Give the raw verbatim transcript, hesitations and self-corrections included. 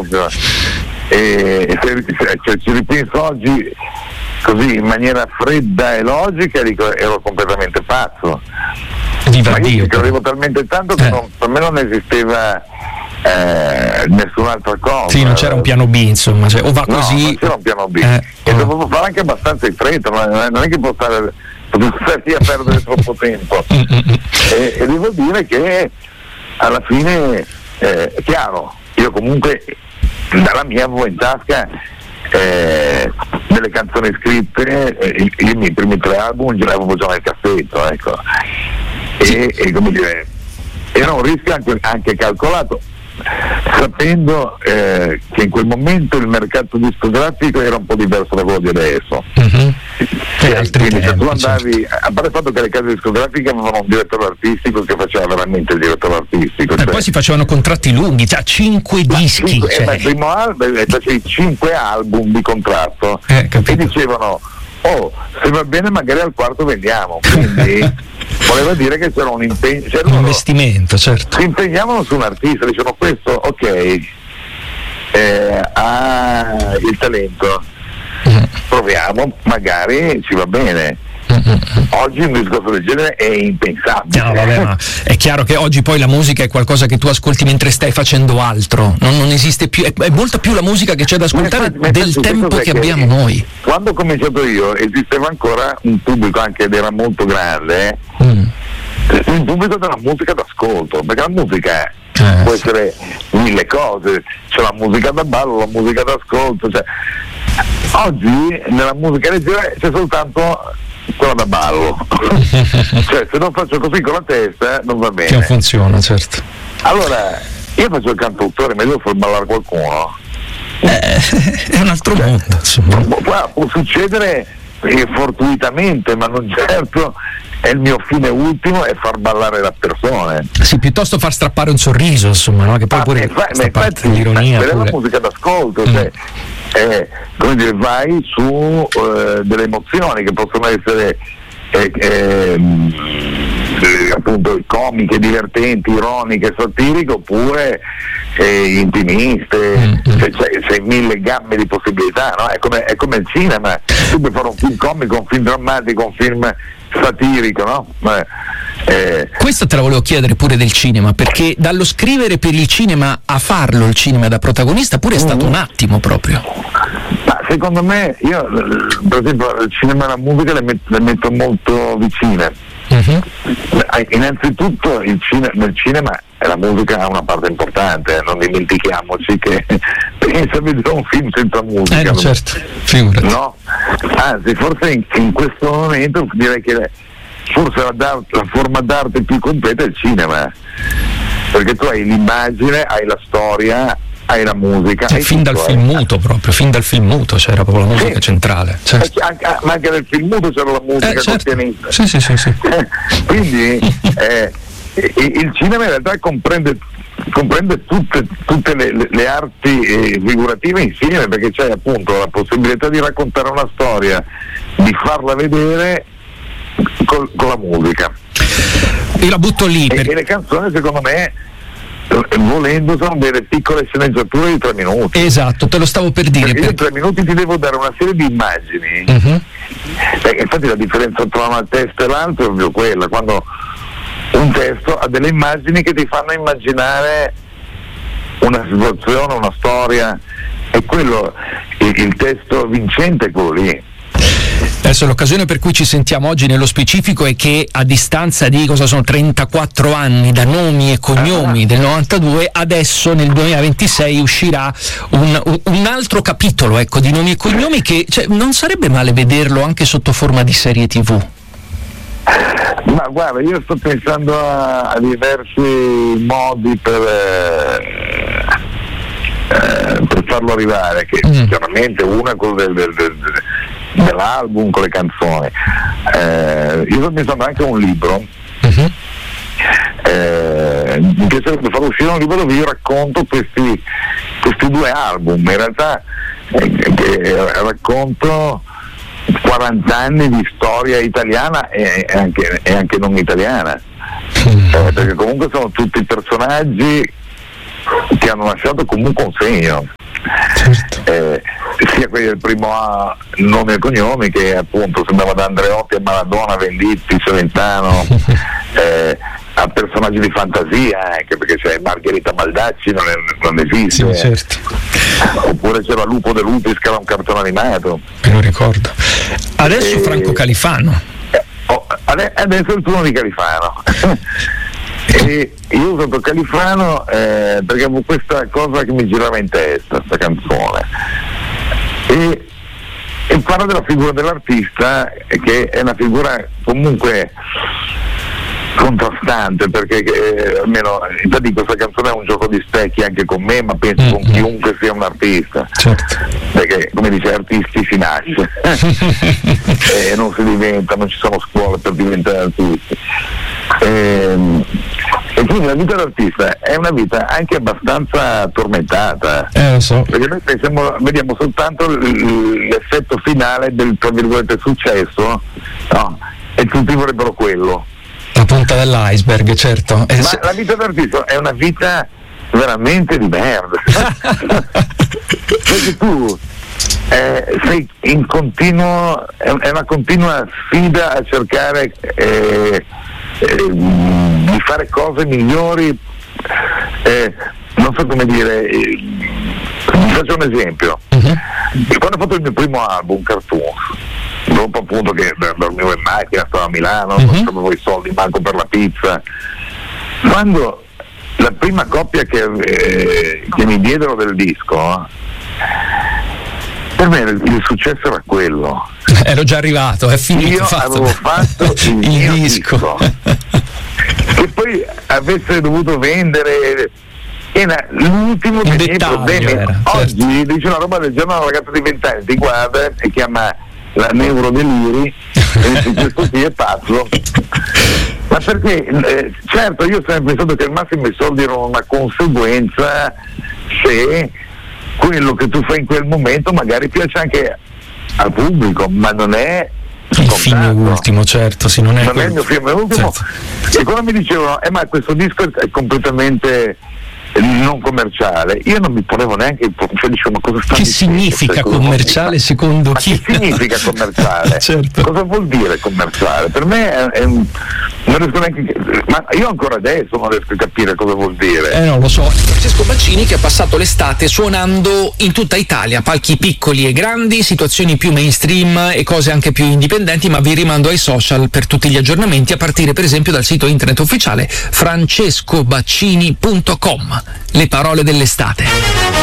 ecco. E se, se, se ci ripenso oggi così in maniera fredda e logica, dico ero completamente pazzo. Viva Ma io Dio, ci credevo talmente tanto che eh. non, per me non esisteva eh, nessun'altra cosa. Sì, non c'era un piano B, insomma, cioè, o va No, così. non c'era un piano B. Eh, e no. dovevo fare anche abbastanza in fretta, non è, non è che posso stare, posso stare lì a perdere troppo tempo. e, e devo dire che alla fine eh, è chiaro, io comunque dalla mia avevo in tasca eh, delle canzoni scritte, eh, io i miei primi tre album ce l'avevo già nel cassetto, ecco. E, e come dire, era un rischio anche, anche calcolato, sapendo eh, che in quel momento il mercato discografico era un po' diverso da quello di adesso. Mm-hmm. Eh, quindi se tu andavi, certo. A parte il fatto che le case discografiche avevano un direttore artistico che faceva veramente il direttore artistico. E cioè, poi si facevano contratti lunghi, cioè cinque dischi. Cinque, cioè. eh, ma il primo album, facevi cinque album di contratto eh, e dicevano, oh, se va bene magari al quarto vendiamo. Quindi voleva dire che c'era un impegno, c'era un investimento, certo. Si impegnavano su un artista, dicevano questo, ok, eh, ha il talento, mm. proviamo, magari ci va bene. Oggi un discorso del genere è impensabile. No, vabbè, ma è chiaro che oggi poi la musica è qualcosa che tu ascolti mentre stai facendo altro, non, non esiste più, è, è molta più la musica che c'è da ascoltare ma infatti, del infatti, tempo che, che abbiamo noi. Quando ho cominciato io esisteva ancora un pubblico anche ed era molto grande, mm. un pubblico della musica d'ascolto, perché la musica eh, può essere mille cose, c'è la musica da ballo, la musica d'ascolto, cioè, oggi nella musica leggera c'è soltanto quella da ballo. Cioè se non faccio così con la testa non va bene, che non funziona, certo. Allora io faccio il cantautore, ma devo far ballare qualcuno, eh, è un altro cioè, mondo, insomma. Può, può succedere eh, fortuitamente, ma non certo è il mio fine ultimo è far ballare le persone. Sì, piuttosto far strappare un sorriso, insomma, no? Che poi ah, pure fa, sta parte dell'ironia è pure. la musica d'ascolto, mm. cioè eh, come dire, vai su eh, delle emozioni che possono essere eh, eh, appunto comiche, divertenti, ironiche, satiriche, oppure eh, intimiste, mm-hmm. cioè, c'è, c'è mille gamme di possibilità, no? È come, è come il cinema, tu puoi fare un film comico, un film drammatico, un film satirico, no? Eh, eh. Questo te la volevo chiedere pure del cinema, perché dallo scrivere per il cinema a farlo il cinema da protagonista pure è stato mm-hmm. un attimo proprio. Ma secondo me, io per esempio il cinema e la musica le metto, le metto molto vicine. Uh-huh. Innanzitutto il cine, nel cinema la musica ha una parte importante, eh, non dimentichiamoci che pensa a vedere un film senza musica. Eh, no, certo, figurati. No? Anzi, forse in, in questo momento direi che forse la, la forma d'arte più completa è il cinema, perché tu hai l'immagine, hai la storia, hai la musica. Cioè, hai fin tutto, dal film eh. muto proprio, fin dal film muto c'era proprio la musica sì. centrale. Certo. Anche, ma anche nel film muto c'era la musica eh, certo. col pianista. Sì, sì, sì, sì. Quindi eh, il cinema in realtà comprende, comprende tutte, tutte le, le, le arti eh, figurative insieme, perché c'è appunto la possibilità di raccontare una storia, di farla vedere col, con la musica. Io la butto lì. E, per... e le canzoni secondo me, volendo, sono delle piccole sceneggiature di tre minuti. Esatto, te lo stavo per dire. Perché per... in tre minuti ti devo dare una serie di immagini. Uh-huh. Perché infatti la differenza tra un testo e l'altro è proprio quella, quando un testo ha delle immagini che ti fanno immaginare una situazione, una storia, e quello, il, il testo vincente è quello lì. Adesso l'occasione per cui ci sentiamo oggi nello specifico è che a distanza di cosa sono trentaquattro anni da Nomi e Cognomi ah. del novantadue, adesso nel duemilaventisei uscirà un, un, un altro capitolo, ecco, di Nomi e Cognomi, che cioè, non sarebbe male vederlo anche sotto forma di serie tivù. Ma guarda, io sto pensando a, a diversi modi per eh, eh, per farlo arrivare, che mm. chiaramente uno è quello del, del, del, dell'album con le canzoni. Eh, io sto pensando anche a un libro. Mm-hmm. Eh, mi piacerebbe far uscire un libro dove io racconto questi, questi due album. In realtà eh, eh, racconto quaranta anni di storia italiana e anche, e anche non italiana, eh, perché comunque sono tutti personaggi che hanno lasciato comunque un segno. sia quelli del primo A, nome e cognomi, che appunto sembrava da Andreotti a Maradona, Venditti, Celentano, eh, a personaggi di fantasia anche, perché c'è Margherita Baldacci, non, è, non esiste, sì, certo. Oppure c'era Lupo De Lutis, che era un cartone animato, me lo ricordo. Adesso e... Franco Califano, eh, oh, adesso è il turno di Califano. E io ho usato Califano eh, perché avevo questa cosa che mi girava in testa, questa canzone, e, e parla della figura dell'artista, che è una figura comunque contrastante, perché eh, almeno infatti questa canzone è un gioco di specchi anche con me, ma penso mm-hmm. con chiunque sia un artista, certo. Perché come dice, artisti si nasce e non si diventa, non ci sono scuole per diventare artisti. E, e quindi la vita dell'artista è una vita anche abbastanza tormentata, eh, lo so. Perché noi pensiamo, vediamo soltanto l'effetto finale del, tra virgolette, successo, no? E tutti vorrebbero quello, la punta dell'iceberg, certo. Ma se... la vita dell'artista è una vita veramente di merda. Perché tu eh, sei in continuo, è una continua sfida a cercare eh, eh, di fare cose migliori, eh, non so come dire, eh, vi faccio un esempio. Uh-huh. Quando ho fatto il mio primo album, Cartoons, dopo appunto che dormivo in macchina, stavo a Milano, uh-huh. non avevo i soldi manco per la pizza, quando la prima coppia che, eh, che mi diedero del disco, per me il, il successo era quello. Ero già arrivato, è finito. Io fatto. avevo fatto il, il mio disco, disco. Che poi avesse dovuto vendere era l'ultimo dei miei problemi. Era, oggi certo. Dice una roba del giorno a una ragazza di vent'anni, ti guarda e chiama la neurodeliri e dice questo qui è pazzo. Ma perché eh, certo, io ho sempre pensato che al massimo i soldi erano una conseguenza se quello che tu fai in quel momento magari piace anche al pubblico, ma non è il fine ultimo, certo, sì, non è, non quel... è il mio film ultimo, certo. E quando mi dicevano eh ma questo disco è completamente non commerciale, io non mi ponevo neanche, cioè dicevo, ma cosa sta che dicendo, significa commerciale me? Secondo ma chi? Che significa commerciale? Certo. Cosa vuol dire commerciale? Per me è, è un, non riesco neanche, ma io ancora adesso non riesco a capire cosa vuol dire. Eh non lo so. Francesco Baccini, che ha passato l'estate suonando in tutta Italia, palchi piccoli e grandi, situazioni più mainstream e cose anche più indipendenti, ma vi rimando ai social per tutti gli aggiornamenti, a partire per esempio dal sito internet ufficiale francesco baccini punto com. Le parole dell'estate.